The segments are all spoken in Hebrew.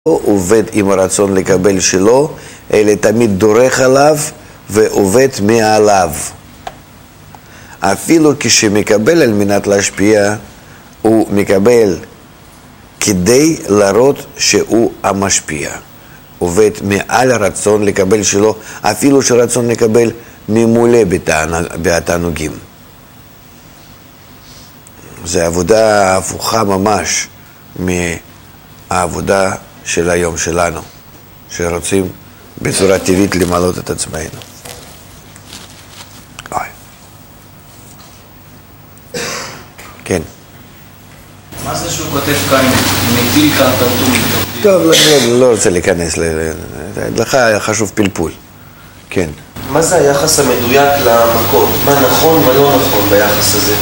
עובד עם הרצון לקבל שלו, אלא תמיד דורך עליו ועובד מעליו. אפילו כשמקבל על מנת להשפיע, הוא מקבל כדי להראות שהוא המשפיע. עובד מעל הרצון לקבל שלו, אפילו שרצון לקבל ממולא בתענוגים. זו עבודה הפוכה ממש מהעבודה של היום שלנו, שרוצים בצורה טבעית למלות את עצמנו. כן. מה זה שהוא כותב כאן, מטיל כאן תרתום? טוב, לא רוצה להיכנס, לך חשוב פלפול. כן. מה זה היחס המדויק למקום? מה נכון, מה לא נכון ביחס הזה?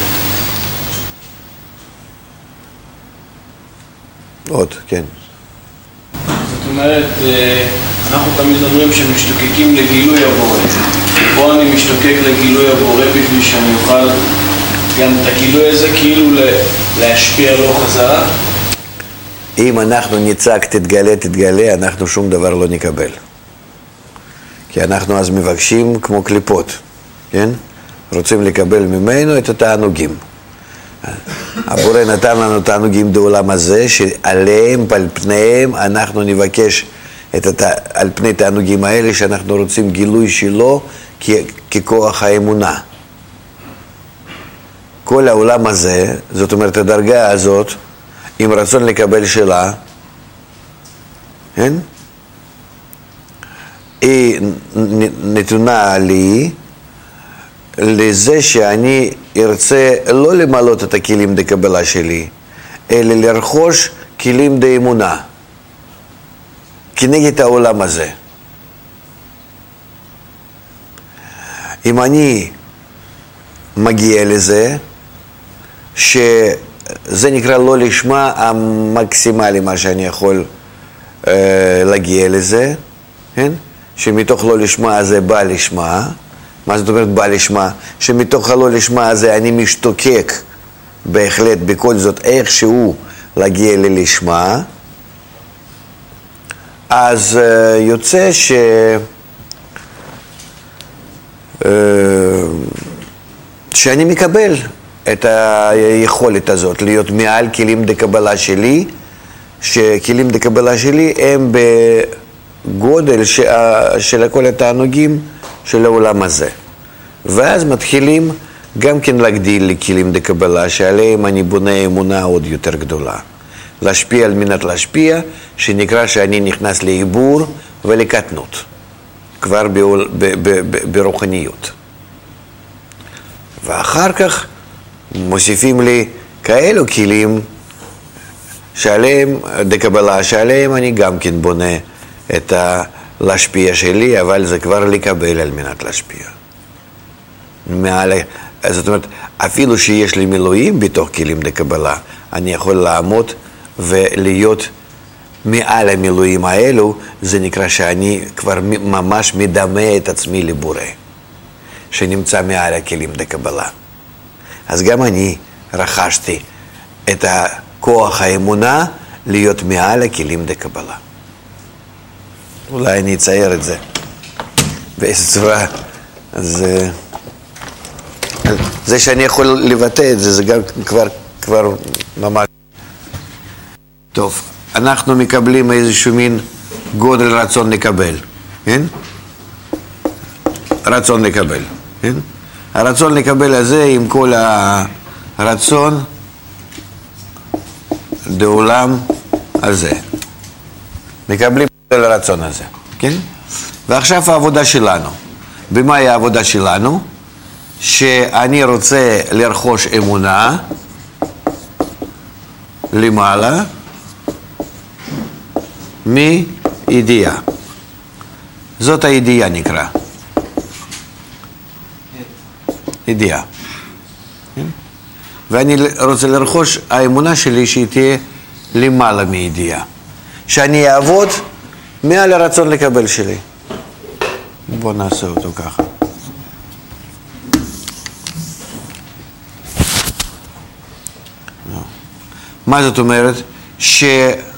עוד, כן. זאת אומרת, אנחנו תמיד אומרים שמשתוקקים לגילוי הבורא. פה אני משתוקק לגילוי הבורא בשביל שאני אוכל גם את הגילוי הזה כאילו להשפיע לו חזרה. אם אנחנו נצעק תתגלה, אנחנו שום דבר לא נקבל. כי אנחנו אז מבקשים כמו קליפות, כן? רוצים לקבל ממנו את התענוגים. הבורא נתן לנו תענוגים בעולם הזה, שעליהם, על פניהם, אנחנו נבקש על פני תענוגים האלה, שאנחנו רוצים גילוי שלו ככוח האמונה. כל העולם הזה, זאת אומרת הדרגה הזאת, עם רצון לקבל שלה, כן? היא נתונה לי לזה שאני ארצה לא למלות את הכלים דקבלה שלי, אלא לרכוש כלים דאמונה כנגד העולם הזה. אם אני מגיע לזה, שזה נקרא לא לשמה המקסימלי מה שאני יכול להגיע לזה, כן? שמתוך לא לשמה הזה בא לשמה. מה זאת אומרת בא לשמה? שמתוך הלא לשמה הזה אני משתוקק בהחלט בכל זאת איכשהו להגיע ללשמה. אז יוצא שאני מקבל את היכולת הזאת להיות מעל כלים דקבלה שלי, שכלים דקבלה שלי הם בגודל של כל התענוגים של העולם הזה. ואז מתחילים גם כן להגדיל לכלים דקבלה שעליהם אני בונה אמונה עוד יותר גדולה. להשפיע על מנת להשפיע, שנקרא שאני נכנס לעיבור ולקטנות, כבר ברוחניות. ואחר כך מוסיפים לי כאלו כלים שעליהם, דקבלה שעליהם אני גם כן בונה את להשפיע שלי, אבל זה כבר לקבל על מנת להשפיע. זאת אומרת, אפילו שיש לי מילואים בתוך כלים דקבלה, אני יכול לעמוד ולהיות מעל המילואים האלו, זה נקרא שאני כבר ממש מדמה את עצמי לבורא, שנמצא מעל הכלים דקבלה. אז גם אני רכשתי את הכוח האמונה להיות מעל הכלים דקבלה. אולי אני אצייר את זה באיזו צורה. אז זה שאני יכול לבטא את זה, זה גם כבר ממש טוב. אנחנו מקבלים איזשהו מין גודל רצון לקבל, כן? רצון לקבל, כן? הרצון לקבל הזה עם כל הרצון לעולם הזה. מקבלים את הרצון הזה, כן? ועכשיו העבודה שלנו. במה היא העבודה שלנו? שאני רוצה לרכוש אמונה למעלה מידיעה. זאת הידיעה נקרא. ידיעה. ואני רוצה לרכוש האמונה שלי שהיא תהיה למעלה מידיעה. שאני אעבוד מעל הרצון לקבל שלי. בוא נעשה אותו ככה. מה זאת אומרת? שאני